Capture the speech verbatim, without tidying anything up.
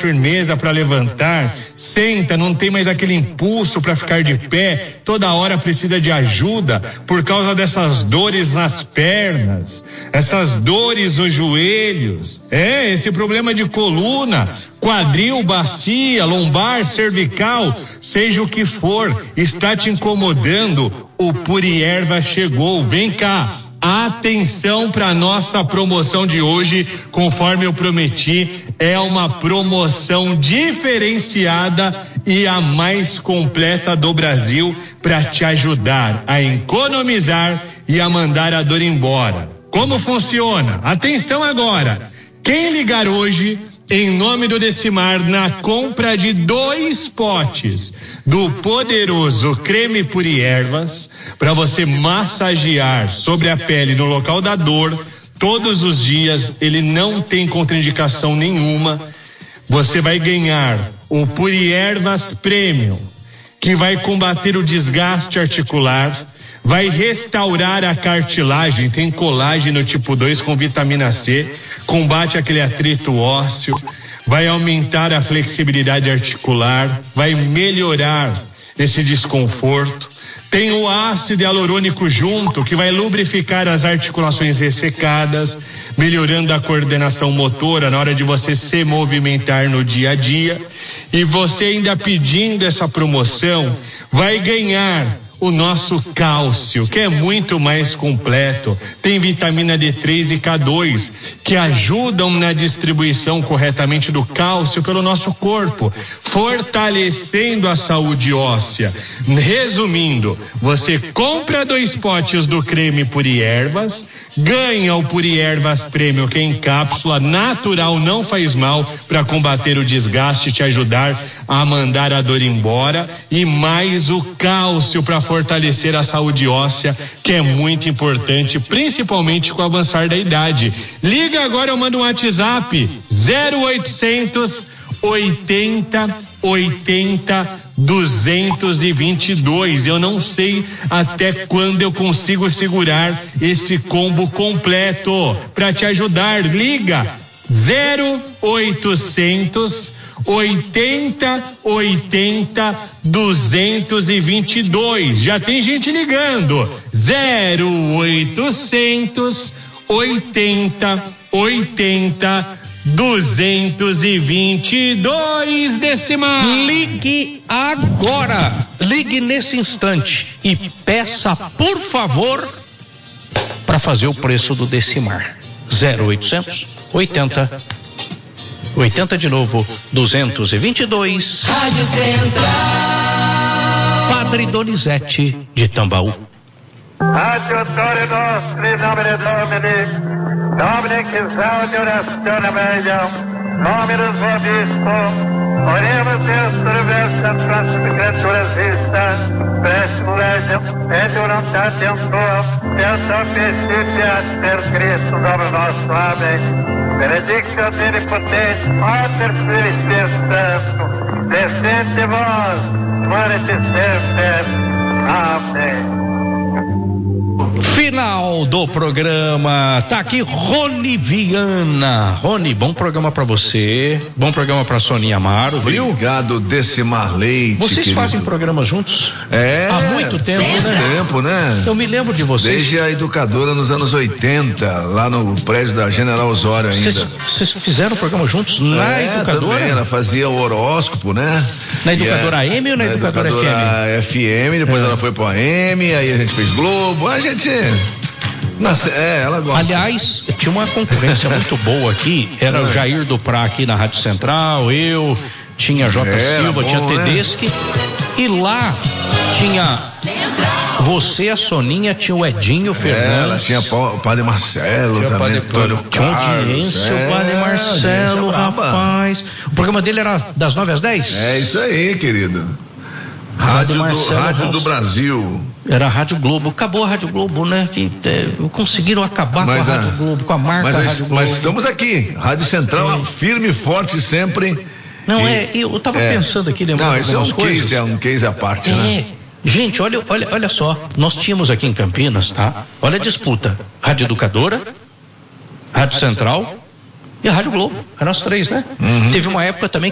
firmeza para levantar, senta, não tem mais aquele impulso para ficar de pé, toda hora precisa de ajuda por causa dessas dores nas pernas, essas dores nos joelhos, é, esse problema de coluna, quadril, bacia, lombar, cervical, seja o que for, está te incomodando, o Purierva chegou, vem cá. Atenção para nossa promoção de hoje, conforme eu prometi, é uma promoção diferenciada e a mais completa do Brasil para te ajudar a economizar e a mandar a dor embora. Como funciona? Atenção agora, quem ligar hoje em nome do Decimar na compra de dois potes do poderoso creme Puriervas para você massagear sobre a pele no local da dor todos os dias, ele não tem contraindicação nenhuma. Você vai ganhar o Puriervas Premium, que vai combater o desgaste articular, vai restaurar a cartilagem, tem colágeno tipo dois com vitamina C, combate aquele atrito ósseo, vai aumentar a flexibilidade articular, vai melhorar esse desconforto. Tem o ácido hialurônico junto, que vai lubrificar as articulações ressecadas, melhorando a coordenação motora na hora de você se movimentar no dia a dia. E você ainda pedindo essa promoção, vai ganhar o nosso cálcio, que é muito mais completo, tem vitamina D três e K dois, que ajudam na distribuição corretamente do cálcio pelo nosso corpo, fortalecendo a saúde óssea. Resumindo, você compra dois potes do creme Puriervas, ganha o Puriervas Premium, que é em cápsula, natural, não faz mal, para combater o desgaste e te ajudar a mandar a dor embora, e mais o cálcio para fortalecer a saúde óssea, que é muito importante, principalmente com o avançar da idade. Liga agora, eu mando um WhatsApp, zero oitocentos oitenta oitenta duzentos e vinte e dois. Eu não sei até quando eu consigo segurar esse combo completo para te ajudar. Liga zero oitocentos oitenta oitenta duzentos e vinte e dois. Já tem gente ligando. zero oitocentos oitenta oitenta duzentos e vinte e dois. Decimar. Ligue agora. Ligue nesse instante e peça, por favor, para fazer o preço do Decimar. zero oitocentos oitenta oitenta de novo, duzentos e vinte e dois. Rádio Central. Padre Donizete de Tambaú. Adjutori nostri, nomine Domini, Domine che salve orazione meglio, Dominus vobisco, oremos Deus versa nossas criaturas vistas, préstimo legem, et voluntatem tua, et officiat per Cristo, Domino nosso. Amém. Benedictio Omnipotens, Pater, Filho e Espírito Santo, descende de vós, manete sempre. Amém. Final do programa, tá aqui Rony Viana. Rony, bom programa pra você, bom programa pra Soninha Amaro, viu? Obrigado, Decimar Leite. Vocês querido. fazem programa juntos? É. Há muito tempo, muito né? tempo, né? Eu me lembro de vocês. Desde a educadora nos anos oitenta, lá no prédio da General Osório ainda. Vocês fizeram programa juntos na é, educadora? Também, ela fazia o horóscopo, né? Na educadora A M ou na, na educadora, educadora F M? F M, depois é. ela foi pro A M, aí a gente fez Globo, a gente... Nasce, é, ela gosta. Aliás, tinha uma concorrência muito boa aqui, era é. o Jair Duprá aqui na Rádio Central, eu, tinha J. É, Silva, bom, tinha Tedeschi, né? E lá tinha você, a Soninha, tinha o Edinho Fernandes. É, ela tinha o Padre Marcelo tinha também, Padre, tinha audiência, é, o Padre Marcelo, rapaz. O programa dele era das nove às dez? É isso aí, querido. Rádio do, Rádios do Brasil. Era a Rádio Globo. Acabou a Rádio Globo, né? Que, é, conseguiram acabar mas, com a Rádio a, Globo, com a marca mas, Rádio Globo. Mas estamos aqui. Rádio Central, é. firme e forte sempre. Não, e, é, eu tava é. pensando aqui, lembrando Não, isso é um coisas. case, é um case à parte, é. né? Gente, olha, olha, olha só. Nós tínhamos aqui em Campinas, tá? Olha a disputa. Rádio Educadora, Rádio Central e a Rádio Globo. Eram as três, né? Uhum. Teve uma época também